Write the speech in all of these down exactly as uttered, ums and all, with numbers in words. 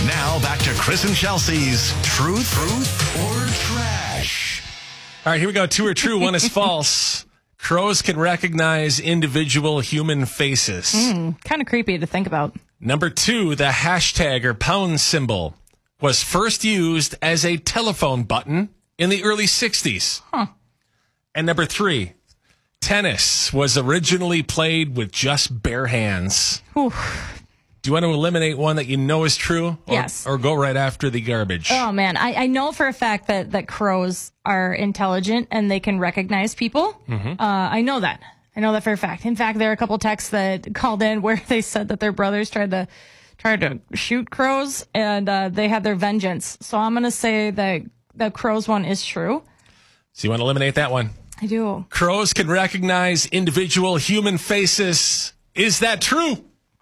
Now back to Chris and Chelsea's Truth, Truth or Trash. All right, here we go. Two are true, one is false. Crows can recognize individual human faces. Mm, kind of creepy to think about. Number two, the hashtag or pound symbol was first used as a telephone button in the early sixties. Huh. And number three, tennis was originally played with just bare hands. Oof. Do you want to eliminate one that you know is true? Or, Yes. Or go right after the garbage? Oh, man. I, I know for a fact that, that crows are intelligent and they can recognize people. Mm-hmm. Uh, I know that. I know that for a fact. In fact, there are a couple texts that called in where they said that their brothers tried to tried to shoot crows and uh, they had their vengeance. So I'm going to say that the crows one is true. So you want to eliminate that one? I do. Crows can recognize individual human faces. Is that true?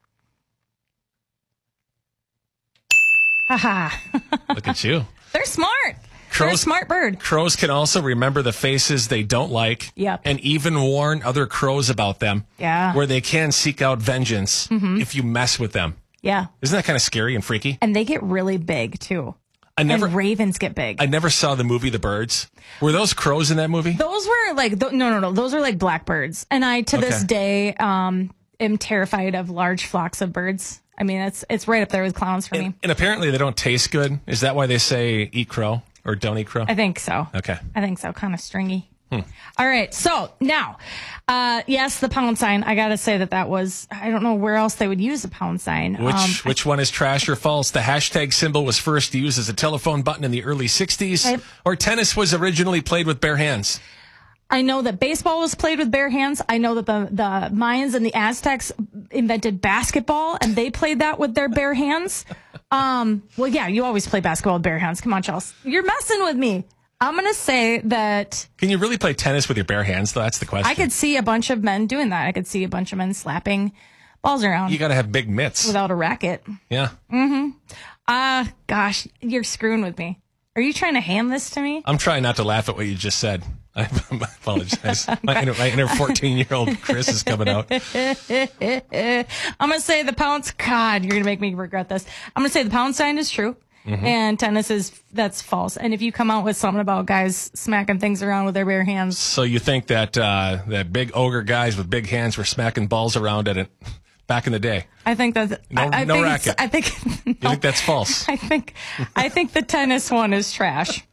Haha. Look at you. They're smart. They're a Crows, smart bird. crows can also remember the faces they don't like. Yep. And even warn other crows about them. Yeah. Where they can seek out vengeance if you mess with them. Yeah. Isn't that kind of scary and freaky? And they get really big, too. I never, and ravens get big. I never saw the movie The Birds. Were those crows in that movie? Those were like, th- no, no, no. Those are like blackbirds. And I, to this Okay. day, um, am terrified of large flocks of birds. I mean, it's it's right up there with clowns for And, me. and apparently they don't taste good. Is that why they say eat crow or don't eat crow? I think so. Okay. I think so. Kind of stringy. All right. So now, uh, yes, the pound sign. I got to say that that was, I don't know where else they would use a pound sign. Which Um, which one is trash or false? The hashtag symbol was first used as a telephone button in the early sixties, I- or tennis was originally played with bare hands. I know that baseball was played with bare hands. I know that the, the Mayans and the Aztecs invented basketball and they played that with their bare hands. Um, well, yeah, you always play basketball with bare hands. Come on, Chelsea. You're messing with me. I'm going to say that Can you really play tennis with your bare hands, though? That's the question. I could see a bunch of men doing that. I could see a bunch of men slapping balls around You got to have big mitts. without a racket. Yeah. Ah, uh, gosh, you're screwing with me. Are you trying to hand this to me? I'm trying not to laugh at what you just said. I apologize. My inner, my inner fourteen-year-old Chris is coming out. I'm going to say the pound. God, you're going to make me regret this. I'm going to say the pound sign is true. Mm-hmm. And tennis is, that's false. And if you come out with something about guys smacking things around with their bare hands, So you think that uh, that big ogre guys with big hands were smacking balls around at it back in the day? I think that No- I, I no think racket. It's, I think You think that's false? I think I think the tennis one is trash.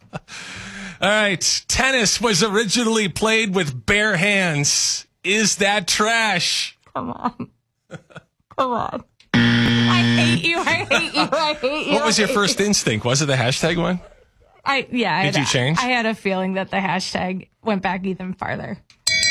All right. Tennis was originally played with bare hands. Is that trash? Come on, come on. I hate you. I hate you. I hate you. What was I your hate first you. instinct? Was it the hashtag one? I yeah. I Did had, you change? I had a feeling that the hashtag went back even farther.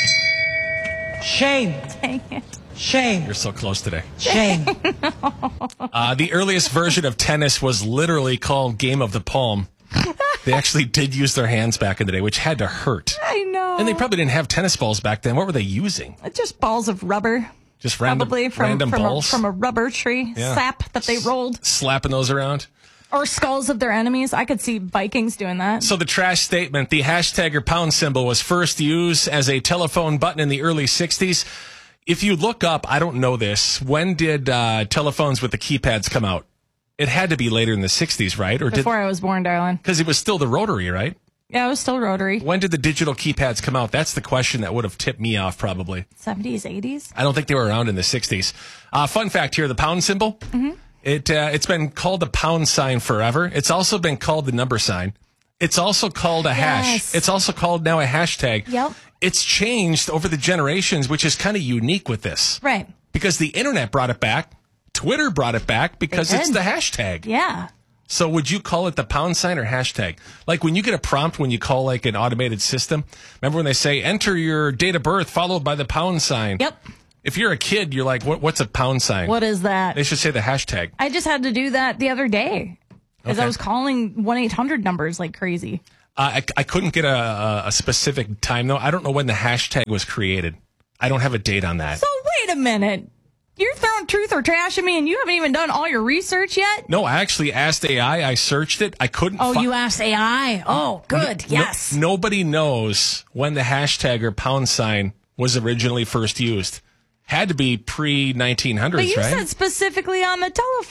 Shame. Dang it. Shame. You're so close today. Shame. Uh, the earliest version of tennis was literally called Game of the Palm. They actually did use their hands back in the day, which had to hurt. I know. And they probably didn't have tennis balls back then. What were they using? just balls of rubber. Just random, Probably from, random from, a, balls? from a rubber tree Yeah. sap that they rolled. Slapping those around. Or skulls of their enemies. I could see Vikings doing that. So the trash statement, the hashtag or pound symbol was first used as a telephone button in the early sixties. If you look up, I don't know this, when did uh, telephones with the keypads come out? It had to be later in the sixties, right? Or did Before I was born, darling. because it was still the rotary, right? Yeah, it was still rotary. When did the digital keypads come out? That's the question that would have tipped me off, probably. seventies, eighties? I don't think they were around in the sixties. Uh, fun fact here, the pound symbol, Mm-hmm. it, uh, it's been called the pound sign forever. It's also been called the number sign. It's also called a hash. Yes. It's also called now a hashtag. Yep. It's changed over the generations, which is kind of unique with this. Right. Because the internet brought it back. Twitter brought it back because They it's did. the hashtag. Yeah. So would you call it the pound sign or hashtag? Like when you get a prompt when you call like an automated system, remember when they say enter your date of birth followed by the pound sign? Yep. If you're a kid, you're like, what, what's a pound sign? What is that? They should say the hashtag. I just had to do that the other day. As Okay. I was calling one eight hundred numbers like crazy. Uh, I, I couldn't get a, a, a specific time though. I don't know when the hashtag was created. I don't have a date on that. So wait a minute. You're throwing truth or trash at me and you haven't even done all your research yet? No, I actually asked A I. I searched it. I couldn't. Oh, fi- you asked A I. Oh, good. No- Yes. nobody knows when the hashtag or pound sign was originally first used. Had to be pre nineteen hundreds, But you right? said specifically on the telephone.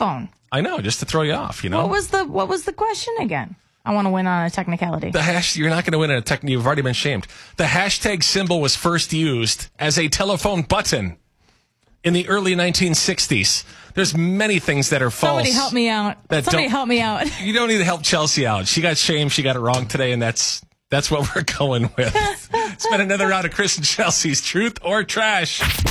I know, just to throw you off, you know? What was the What was the question again? I want to win on a technicality. The hash, you're not going to win in a tech. You've already been shamed. The hashtag symbol was first used as a telephone button in the early nineteen sixties. There's many things that are false. Somebody help me out. That Somebody don't- help me out. You don't need to help Chelsea out. She got shamed. She got it wrong today, and that's that's what we're going with. It's been another round of Chris and Chelsea's Truth or Trash.